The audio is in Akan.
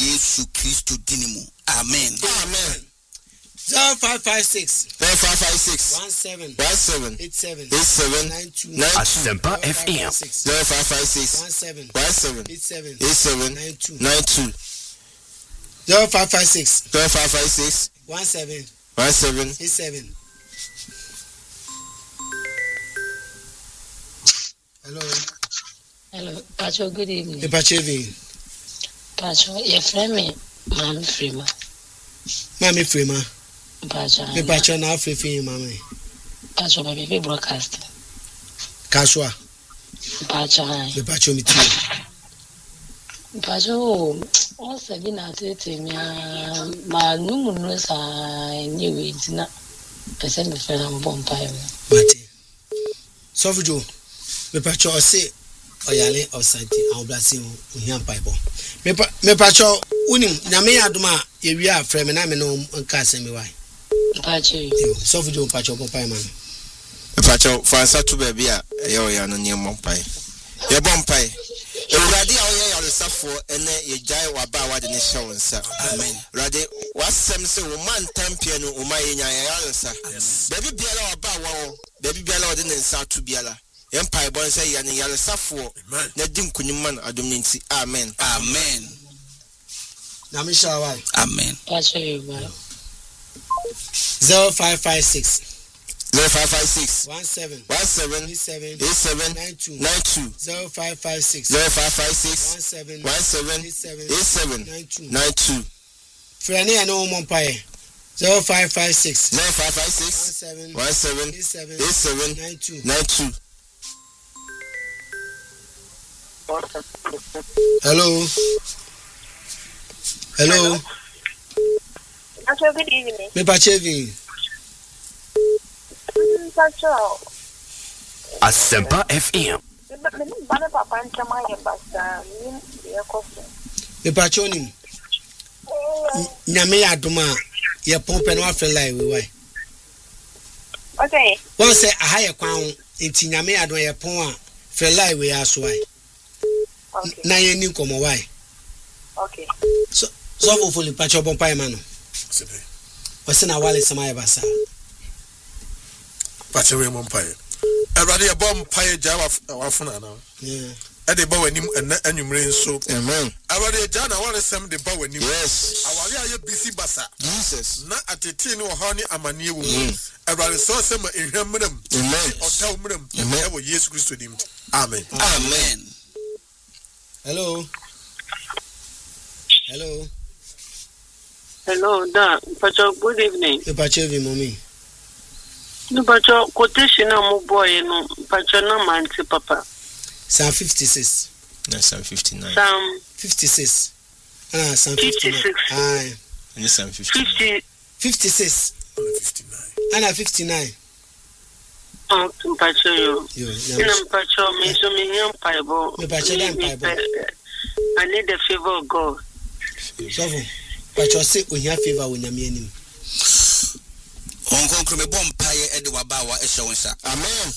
Yesu Kristo dinimu. Amen. Amen. 0556 17 87 92 Asempa FM 0556 17 92 0556 17 87. Hello, Pacho, good evening. Pacho, your friend me, Mami Frema. Pacho, now free, Mammy. Pacho, my baby broadcast. Kaswa. Pacho, me too. Pacho, what's a dinner to me? My numerous I knew it's not. Person the friend of Bompire. Sofujo, me Pacho say. Oyale of Santi, I'll bless him with him Bible. Me Pacho, unim, Namea Duma, you are frame and I'm no uncasting me why. Pacho, so for you, Pacho, Pompire. Pacho, for a Satu baby, a young near Mompai. Your Bompay. Radi on the Safo and ye jai wabawa the nation, sir. Amen. Radi was some so man tempian Umayana, sir. Baby Biala Bawa, baby Biala didn't start to Biala. Empire born say yani yale safo na dim kunyman adom nti amen na me shawa amen 0556 17 87 92 0556 17 87 92 Frani and no more pie 0556 17 87 92 Hello. Good evening. Me Pachevi. Asempa FM. Me Pachonim. Nyame aduma ye pompe no afre lai we why. Okay. One say aha ye kwan enti nyame aduma ye pon a fre lai we aso why. Okay. Na ye ni komo why. Okay. So fully Pacho pompa man. What's na wale sama basa. Pacho we pompa. Everybody a bomb pie jawa wafuna na. Yeah. Ade ba wanim anwumre nso. Amen. Everybody jana wale sem de ba wanim. Yes. Awale aye bisi basa. Jesus. Na atete ni wo ha ni amanie wo. Everybody so sem ehwamram. Amen. Otawmram. Amen. Ewo Yesu Kristo dim. Amen. Amen. Hello, Da. Pacho, good evening. Me Pachevi, mommy. No, Pacho, quotation no boy, no, Pacho, no man, papa. Psalm 56. No, Psalm 59. Psalm 56. Psalm 59. Aye. And Psalm 59. 56. 59. Oh, Pacho, you. Pacho, me so me young Bible. Me Pacho, I need the favor of God. So, Pacho, say we have favor when you're meaning. Hong Kong me bomb pie Edwa Bawa Eshawinsa. Amen.